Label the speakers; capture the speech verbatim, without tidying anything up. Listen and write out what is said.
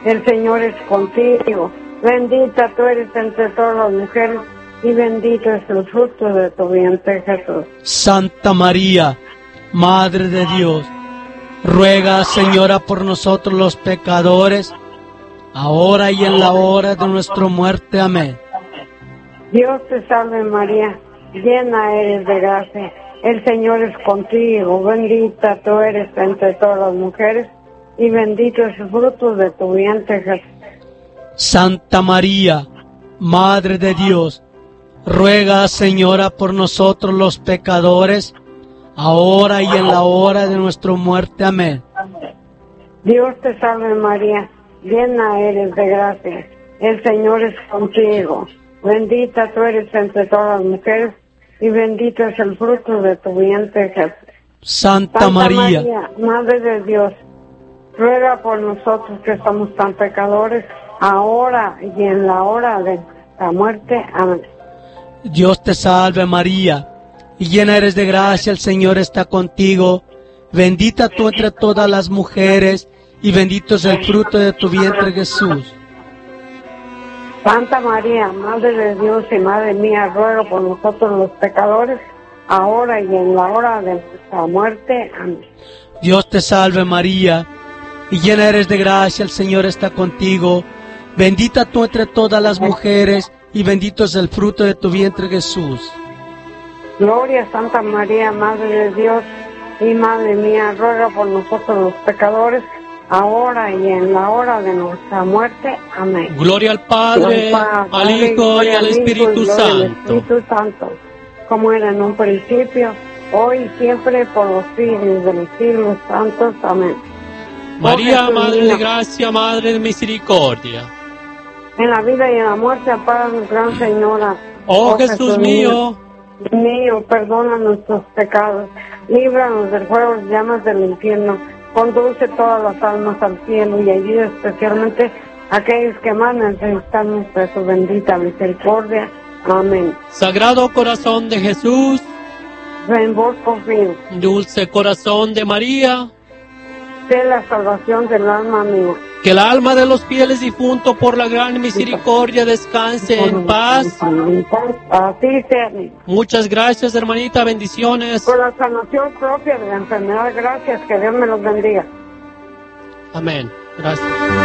Speaker 1: el Señor es contigo. Bendita tú eres entre todas las mujeres, y bendito es el fruto de tu vientre, Jesús.
Speaker 2: Santa María, Madre de Dios, ruega, Señora, por nosotros los pecadores, ahora y en la hora de nuestra muerte. Amén.
Speaker 1: Dios te salve María, llena eres de gracia, el Señor es contigo. Bendita tú eres entre todas las mujeres, y bendito es el fruto de tu vientre, Jesús.
Speaker 2: Santa María, Madre de Dios, ruega, Señora, por nosotros los pecadores, ahora y en la hora de nuestra muerte. Amén.
Speaker 1: Dios te salve María, llena eres de gracia, el Señor es contigo. Bendita tú eres entre todas las mujeres, y bendito es el fruto de tu vientre, Jesús.
Speaker 2: Santa,
Speaker 1: Santa
Speaker 2: María,
Speaker 1: María, Madre de Dios, ruega por nosotros que somos tan pecadores, ahora y en la hora de la muerte. Amén.
Speaker 2: Dios te salve María, y llena eres de gracia, el Señor está contigo. Bendita tú entre todas las mujeres, y bendito es el fruto de tu vientre, Jesús.
Speaker 1: Santa María, Madre de Dios y Madre mía, ruega por nosotros los pecadores, ahora y en la hora de nuestra muerte. Amén.
Speaker 2: Dios te salve María, y llena eres de gracia, el Señor está contigo. Bendita tú entre todas las mujeres, y bendito es el fruto de tu vientre, Jesús.
Speaker 1: Gloria a Santa María, Madre de Dios y Madre mía, ruega por nosotros los pecadores, ahora y en la hora de nuestra muerte. Amén.
Speaker 3: Gloria al Padre,
Speaker 1: Gloria al Padre,
Speaker 3: al Hijo y al Espíritu
Speaker 1: y gloria al
Speaker 3: Santo.
Speaker 1: Espíritu Santo, como era en un principio, hoy y siempre, por los siglos de los siglos santos. Amén.
Speaker 3: María,
Speaker 1: Oh,
Speaker 3: Madre
Speaker 1: mío,
Speaker 3: de Gracia, Madre de Misericordia.
Speaker 1: en la vida y en la muerte, ampáranos, Gran Señora.
Speaker 3: Oh, Jesús mío,
Speaker 1: mío, perdona nuestros pecados, líbranos del fuego, llamas del infierno, conduce todas las almas al cielo y ayuda especialmente a aquellos que más necesitan de su bendita misericordia. Amén.
Speaker 3: Sagrado Corazón de Jesús,
Speaker 1: En vos confío,
Speaker 3: Dulce Corazón de María,
Speaker 1: sé la salvación del alma mía.
Speaker 3: que el alma de los fieles difuntos por la gran misericordia descanse en paz.
Speaker 1: Así sea.
Speaker 3: Muchas gracias, hermanita, bendiciones.
Speaker 1: Por la sanación propia de la enfermedad, gracias, que Dios me los bendiga.
Speaker 3: Amén. Gracias.